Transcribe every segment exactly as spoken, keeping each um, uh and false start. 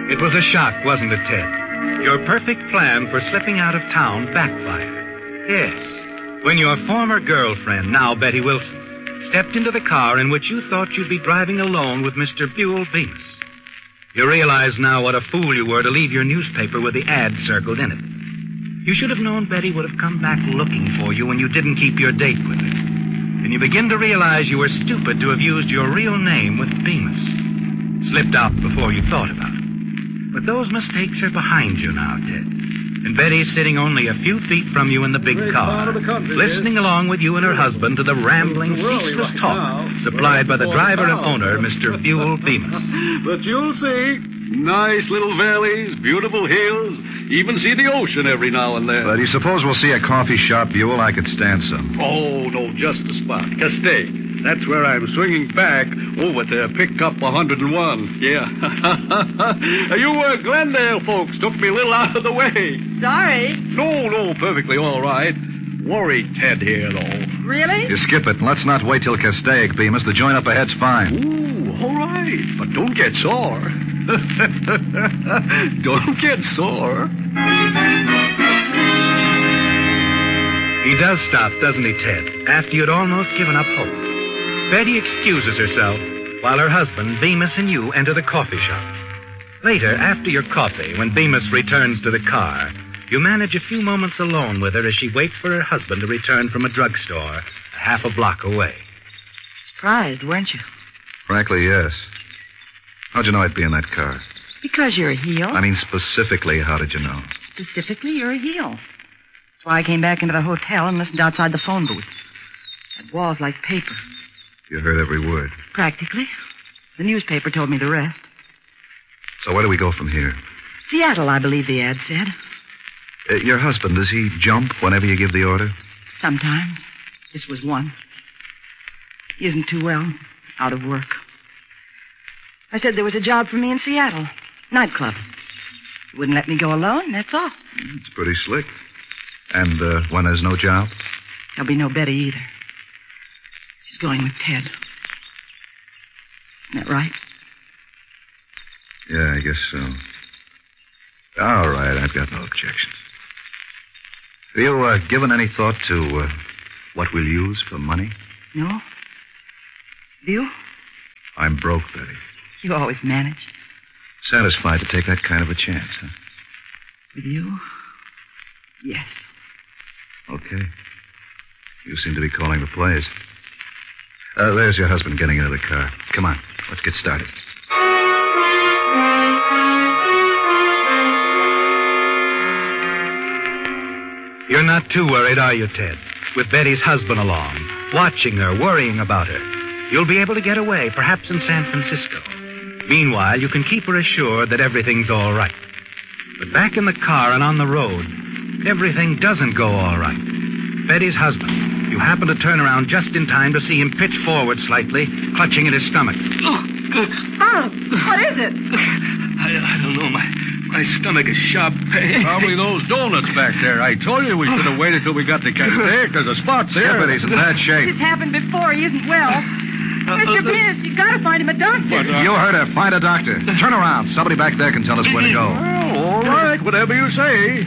It was a shock, wasn't it, Ted? Your perfect plan for slipping out of town backfired. Yes. When your former girlfriend, now Betty Wilson, stepped into the car in which you thought you'd be driving alone with Mister Buell Bemis. You realize now what a fool you were to leave your newspaper with the ad circled in it. You should have known Betty would have come back looking for you when you didn't keep your date with her. And you begin to realize you were stupid to have used your real name with Bemis. Slipped out before you thought about it. But those mistakes are behind you now, Ted. And Betty's sitting only a few feet from you in the big car, listening along with you and her husband to the rambling, ceaseless talk supplied by the driver and owner, Mister Buell Bemis. But you'll see. Nice little valleys, beautiful hills, even see the ocean every now and then. But do you suppose we'll see a coffee shop, Buell? I could stand some. Oh, no, just the spot. Castaic. That's where I'm swinging back over to pick up one hundred and one. Yeah. You uh, Glendale folks took me a little out of the way. Sorry. No, no, perfectly all right. Worried Ted here, though. Really? You skip it. Let's not wait till Castaic, Bemis. The joint up ahead's fine. Ooh, all right. But don't get sore. Don't get sore. He does stop, doesn't he, Ted? After you'd almost given up hope. Betty excuses herself while her husband, Bemis, and you enter the coffee shop. Later, after your coffee, when Bemis returns to the car, you manage a few moments alone with her as she waits for her husband to return from a drugstore a half a block away. Surprised, weren't you? Frankly, yes. How'd you know I'd be in that car? Because you're a heel. I mean, specifically, how did you know? Specifically, you're a heel. That's why I came back into the hotel and listened outside the phone booth. That wall's like paper. You heard every word. Practically. The newspaper told me the rest. So where do we go from here? Seattle, I believe the ad said. Uh, your husband, does he jump whenever you give the order? Sometimes. This was one. He isn't too well. Out of work. I said there was a job for me in Seattle. Nightclub. He wouldn't let me go alone, that's all. It's pretty slick. And uh, when there's no job? There'll be no Betty either. She's going with Ted. Isn't that right? Yeah, I guess so. All right, I've got no objection. Have you uh, given any thought to uh, what we'll use for money? No. Do you? I'm broke, Betty. You always manage. Satisfied to take that kind of a chance, huh? With you? Yes. Okay. You seem to be calling the plays. Uh, there's your husband getting into the car. Come on, let's get started. You're not too worried, are you, Ted? With Betty's husband along, watching her, worrying about her. You'll be able to get away, perhaps in San Francisco. Meanwhile, you can keep her assured that everything's all right. But back in the car and on the road, everything doesn't go all right. Betty's husband, you happen to turn around just in time to see him pitch forward slightly, clutching at his stomach. Oh, Bob, what is it? I, I don't know. My my stomach is sharp pain. Probably those donuts back there. I told you we should have waited till we got to Castaic. There's a spot there. Skip it. He's in bad shape. This happened before. He isn't well. Mister Bemis, you got to find him a doctor. What, uh, You heard her. Find a doctor. Turn around. Somebody back there can tell us where to go. Well, all right. Whatever you say.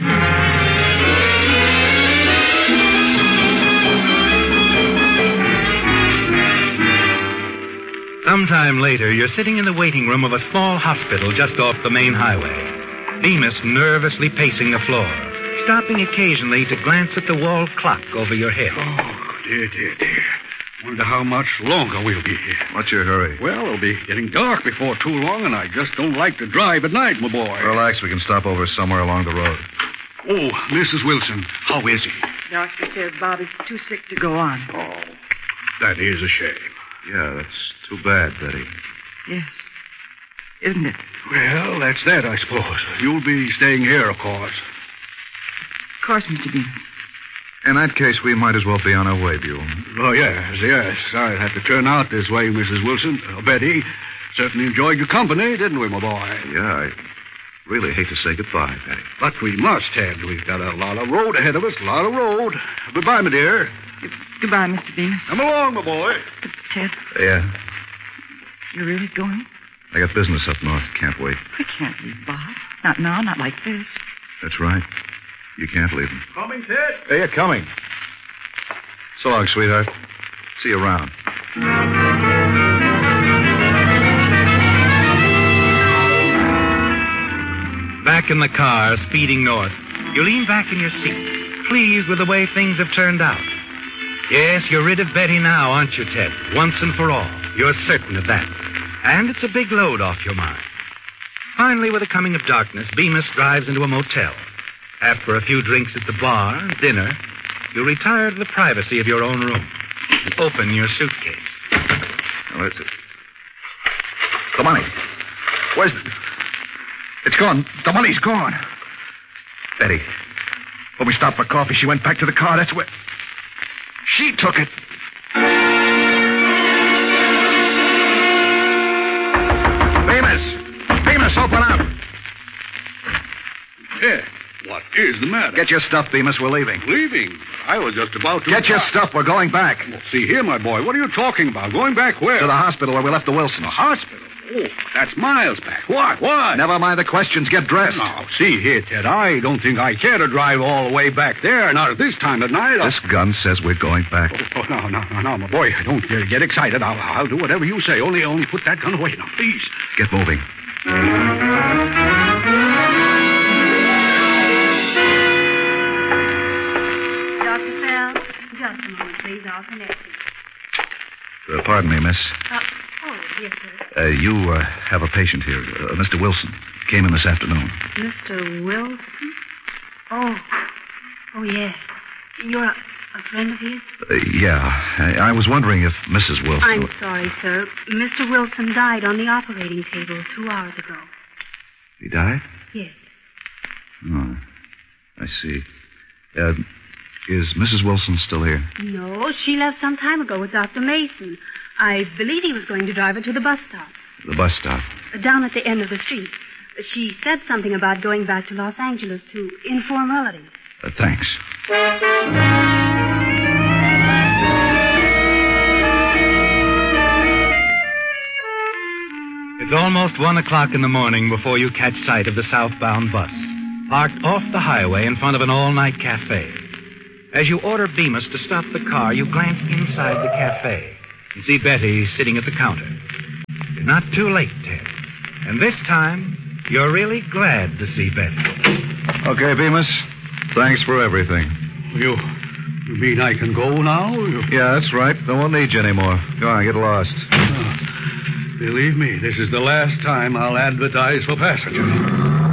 Sometime later, you're sitting in the waiting room of a small hospital just off the main highway. Bemis nervously pacing the floor, stopping occasionally to glance at the wall clock over your head. Oh, dear, dear, dear. Wonder how much longer we'll be here. What's your hurry? Well, it'll be getting dark before too long, and I just don't like to drive at night, my boy. Relax. We can stop over somewhere along the road. Oh, Missus Wilson, how is he? Doctor says Bob is too sick to go on. Oh, that is a shame. Yeah, that's too bad, Betty. Yes. Isn't it? Well, that's that, I suppose. You'll be staying here, of course. Of course, Mister Bemis. In that case, we might as well be on our way, Buell. Oh, yes, yes. I had to turn out this way, Missus Wilson. Uh, Betty, certainly enjoyed your company, didn't we, my boy? Yeah, I really hate to say goodbye, Betty. But we must, Ted. We've got a lot of road ahead of us, a lot of road. Goodbye, my dear. Goodbye, Mister Bemis. Come along, my boy. Ted, Yeah. you're really going? I got business up north. Can't wait. I can't leave Bob. Not now, not like this. That's right. You can't leave him. Coming, Ted? Hey, you're coming. So long, sweetheart. See you around. Back in the car, speeding north, you lean back in your seat, pleased with the way things have turned out. Yes, you're rid of Betty now, aren't you, Ted? Once and for all. You're certain of that. And it's a big load off your mind. Finally, with the coming of darkness, Bemis drives into a motel. After a few drinks at the bar and dinner, you retire to the privacy of your own room and open your suitcase. Now, where's it? The money. Where's the... It's gone. The money's gone. Betty. When we stopped for coffee, she went back to the car. That's where... She took it. Bemis! Bemis, open up! Ted, what is the matter? Get your stuff, Bemis. We're leaving. Leaving? I was just about to... Get your stuff. We're going back. Well, see here, my boy. What are you talking about? Going back where? To the hospital where we left the Wilsons. The hospital? Oh, that's miles back. What? What? Never mind the questions. Get dressed. Now, see here, Ted. I don't think I care to drive all the way back there. Not at this time of night. This gun says we're going back. Oh, oh, no, no, no, no, my boy. Don't uh, get excited. I'll, I'll do whatever you say. Only, only put that gun away now, please. Get moving. Doctor Fell, just a moment, please. I'll connect you. Uh, pardon me, miss. Uh, oh, yes, sir. Uh, you uh, have a patient here, uh, Mister Wilson. Came in this afternoon. Mister Wilson? Oh. Oh, yes. You're a, a friend of his? Uh, yeah. I, I was wondering if Missus Wilson... I'm sorry, sir. Mister Wilson died on the operating table two hours ago. He died? Yes. Oh, I see. Uh, is Missus Wilson still here? No, she left some time ago with Doctor Mason. I believe he was going to drive her to the bus stop. The bus stop? Down at the end of the street. She said something about going back to Los Angeles to inform relatives. Uh, thanks. It's almost one o'clock in the morning before you catch sight of the southbound bus, parked off the highway in front of an all-night cafe. As you order Bemis to stop the car, you glance inside the cafe and see Betty sitting at the counter. You're not too late, Ted. And this time, you're really glad to see Betty. Okay, Bemis. Thanks for everything. You, you mean I can go now? You... Yeah, that's right. They won't need you anymore. Go on, get lost. Oh, believe me, this is the last time I'll advertise for passengers.